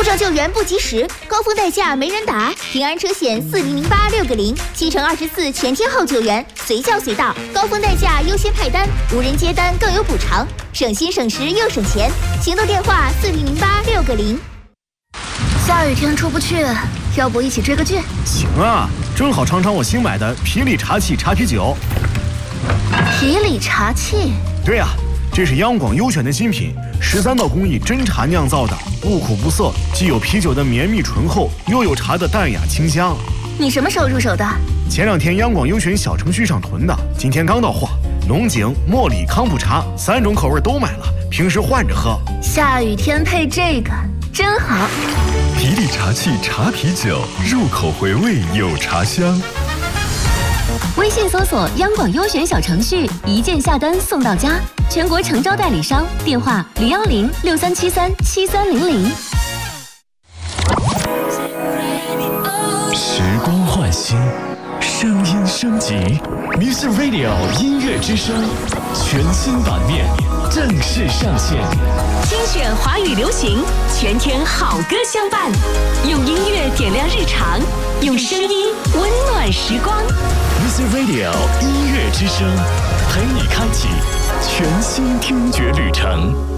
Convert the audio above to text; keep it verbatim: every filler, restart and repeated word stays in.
故障救援不及时，高峰代驾没人打，平安车险四零零八六个零，七乘二十四全天候救援，随叫随到，高峰代驾优先派单，无人接单更有补偿，省心省时又省钱。行动电话四零零八六个零。 下雨天出不去，要不一起追个剧？ 行啊，正好尝尝我新买的皮里茶器茶啤酒。 皮里茶器？ 对呀、啊，这是央广优选的新品，十三道工艺真茶酿造的，不苦不涩，既有啤酒的绵密醇厚，又有茶的淡雅清香。 你什么时候入手的？ 前两天央广优选小程序上囤的，今天刚到货。龙井、茉莉、康普茶三种口味都买了，平时换着喝。 下雨天配这个真好。 皮里茶器茶啤酒，入口回味有茶香。 微信搜索央广优选小程序，一键下单送到家。全国诚招代理商，电话零幺零六三七三七三零零。 时光焕新，声音升级 ，Music Radio 音乐之声全新版面正式上线。 精选华语流行，全天好歌相伴，用音乐点亮日常，用声音温暖时光。 Music Radio 音乐之声，陪你开启全新听觉旅程。